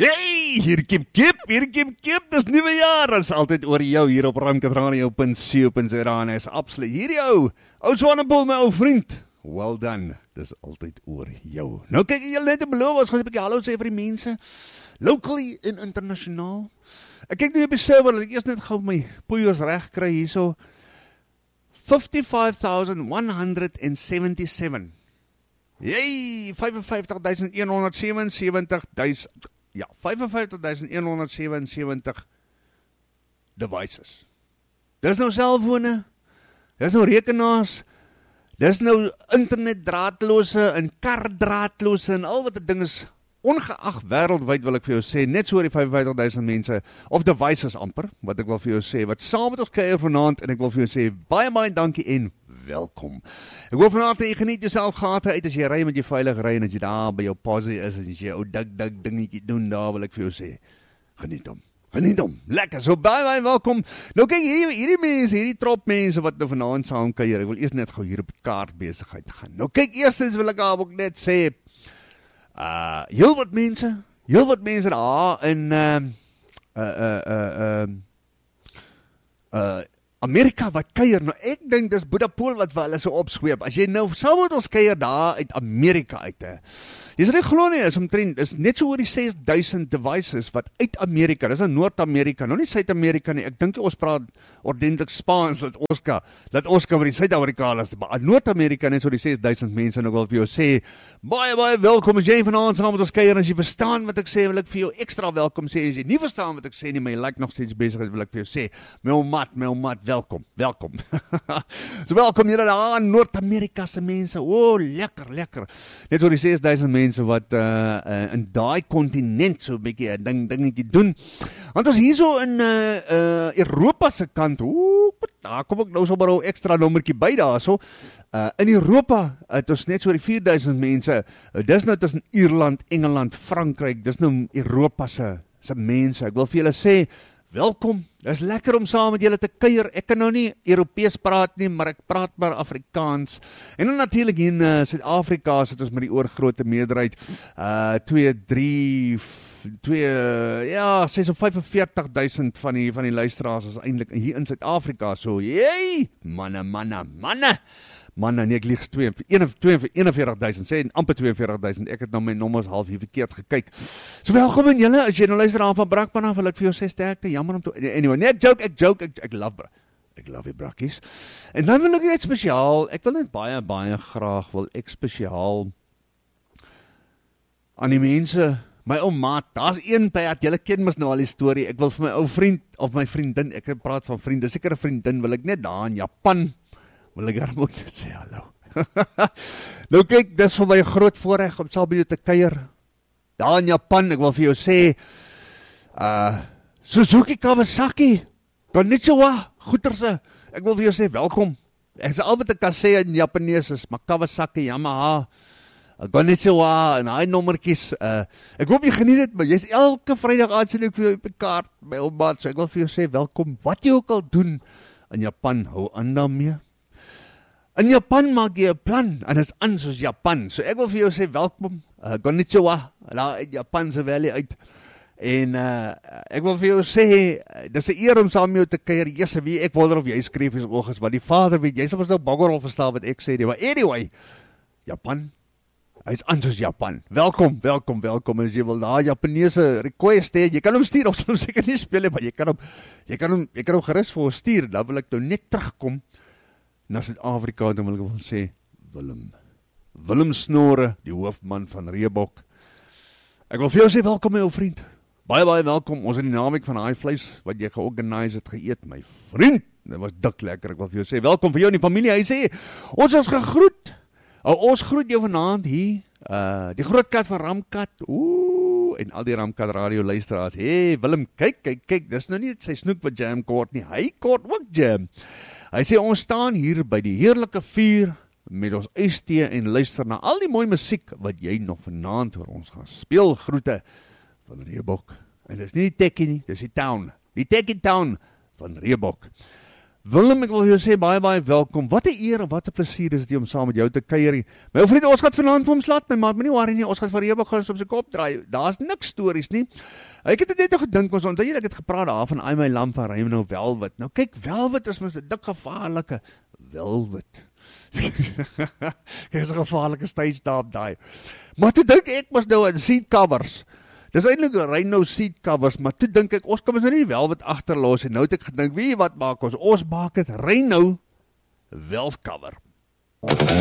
Hey, hier kip, dis nuwe jaar, is altyd oor jou hier op ramkatradio.co.za en is absoluut hier jou, ou Swanepoel, my ou vriend, well done, dis altyd oor jou. Nou kyk, jy net beloof, ons gaan 'n bietjie hallo sê vir die mense, locally en internasionaal. Ek kyk nu op die server, dat ek eers net gou my poeiers reg kry hierso, 55,177. Jee, 55,177, ja, 55,177 devices. Dis nou selfone, dis nou rekenaars, dis nou internet draadloose en kar draadloose en al wat die ding is, ongeag wêreldwyd wil ek vir jou sê, net so oor die 55,000 mense, of devices amper, wat ek wil vir jou sê, wat saam met ons kuier vanaand, en ek wil vir jou sê, baie dankie en welkom. Ek wil vanaand jy geniet jouself gate uit as jy ry met jy veilig ry en as jy daar by jou posie is en as jy ou dik dingetjie doen daar wil ek vir jou sê. Geniet hom. Lekker. So baie welkom. Nou kyk hierdie mense, hierdie trop mense wat nou vanaand saam kuier. Ek wil eers net gou hier op die kaart besigheid gaan. Nou kyk eerstens wil ek ook net sê heel wat mense daar in Amerika wat kuier, nou ek dink dis Boedapoel wat vir hulle so opsweep, as jy nou saam met ons kuier daar uit Amerika uit, jy sal nie glo nie, is net so oor die 6,000 devices wat uit Amerika, dis in Noord-Amerika, nou nie Suid-Amerika nie, ek dink ons praat ordentlik Spaans, dat Oscar vir die Suid-Amerikaners, maar Noord-Amerika net so die 6,000 mense, en ek wil vir jou sê, baie welkom, as jy vanavond saam met ons kuier, as jy verstaan wat ek sê, wil ek vir jou extra welkom sê, as jy nie verstaan wat ek sê nie, maar jy like nog steeds bezig, wil ek vir jou sê, my omat, welkom. So welkom julle daar aan Noord-Amerika se mense. Lekker. Net so die 6,000 mense wat in daai kontinent so 'n bietjie 'n dingetjie doen. Want ons hierso in Europa se kant. Daar kom ek nou so maar 'n ekstra nommertjie by daarso. In Europa het ons net so die 4,000 mense. Dis nou tussen Ierland, Engeland, Frankryk. Dis nou Europa se mense. Ek wil vir julle sê welkom, dis lekker om saam met julle te kuier. Ek kan nou nie Europees praat nie, maar ek praat maar Afrikaans. En dan natuurlik hier in Suid-Afrika sit ons met die oorgrote meerderheid 45,000 van die luisteraars is eintlik hier in Suid-Afrika. So, jee, manne. Nee, ek lieg 41,000, sê amper 42,000, ek het nou my nommers half hier verkeerd gekyk. So welkom in julle, as jy nou luister aan van Brakpan af, wil ek vir jou sê sterkte, jammer om te, anyway, net joke, ek love die brakkies. En dan wil ek net spesiaal, ek wil net baie graag, wil ek spesiaal aan die mense, my ou maat, daar's een by, julle ken mos nou al die storie, ek wil vir my ou vriend, of my vriendin, ek praat van vriend, dis seker 'n vriendin, wil ek net daar in Japan, wil ek daar ook net sê hallo. Nou kyk, dis vir my 'n groot voorreg om saam met jou te kuier. Daar in Japan, ek wil vir jou sê, Suzuki Kawasaki, konnichiwa, goederse, ek wil vir jou sê, welkom. Ek sê al wat ek kan sê in Japanees is, maar Kawasaki, Yamaha, konnichiwa, en hy nommertjies, ek hoop jy geniet het, maar jy is elke Vrydag aand sien ek vir jou op die kaart, by ou maat, so ek wil vir jou sê, welkom, wat jy ook al doen in Japan, hou aan daarmee. In Japan maak jy 'n plan, en is aan soos Japan, so ek wil vir jou sê, welkom, konnichiwa, daar uit Japan se valley uit, en ek wil vir jou sê, dis 'n eer om saam met jou te kuier, jy's wie, ek wonder of jy skryf is oogies, want die vader weet, jy sal ons nou baggerol verstaan wat ek sê, maar anyway, Japan, hy is aan soos Japan, welkom, en as jy wil daar Japanese request hê, jy kan hom stuur, ons sal hom seker nie speel, maar jy kan hom gerus vir ons stuur, dan wil ek nou net terugkom, na Suid-Afrika, dan wil ek sê, Willem Snore, die hoofman van Reebok. Ek wil vir jou sê, welkom my ou vriend, baie welkom, ons in die naweek van die vleis, wat jy georganiseer het, geëet, my vriend, dit was dik lekker, ek wil vir jou sê, welkom vir jou in die familie, hy sê, ons is gegroet, ons groet jou vanaand hier, die groot kat van Ramkat, en al die Ramkat radio luisteraars, hey Willem, kyk, dis nou nie sy snoek wat jam kort nie, hy kort ook jam. Hy sê, ons staan hier by die heerlike vuur, met ons ystee en luister na al die mooi musiek, wat jy nog vanaand vir ons gaan speel, groete van Reebok, en dis nie die Tekkie nie, dis die Town van Reebok. Willem, ek wil jou sê, baie welkom. Wat 'n eer en wat 'n plesier is dit om saam met jou te kuier. My ou vriend, ons gaan vanaand vir hom slaat, my maat, moenie worry nie, ons gaan vir Reba gaan op sy kop draai. Daar's niks stories nie. Ek het net gedink, ons onthou jy ek het gepraat daar van I My Lamb van Raymond Velvet. Nou kyk, Velvet is mos 'n dik gevaarlike Velvet. Kyk, is 'n gevaarlike stage daar daai. Maar toe dink ek mos nou aan seat covers. Dis eintlik 'n Rhino seat covers, maar toe dink ek, ons kan ons nou nie Velvet agterlos en nou het ek gedink, weet jy wat maak ons? Ons maak dit Rhino Velvet cover.